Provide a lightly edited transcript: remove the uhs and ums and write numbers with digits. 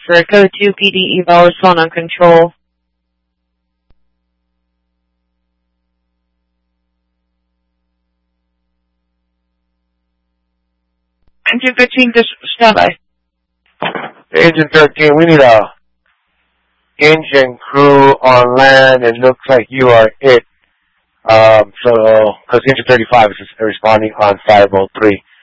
for a code 2 PD eval is phone on control. Engine 15, just stand by. Engine 13, we need a engine crew on land. It looks like you are it. Because engine 35 is responding on 503.